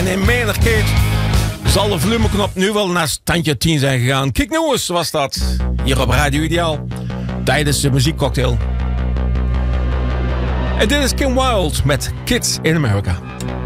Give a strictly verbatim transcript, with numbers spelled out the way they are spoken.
in menig keer zal de volumeknop nu wel naar standje tien zijn gegaan. Kijk nou eens, was dat. Hier op Radio Ideaal. Tijdens de muziekcocktail. En dit is Kim Wilde met Kids in America.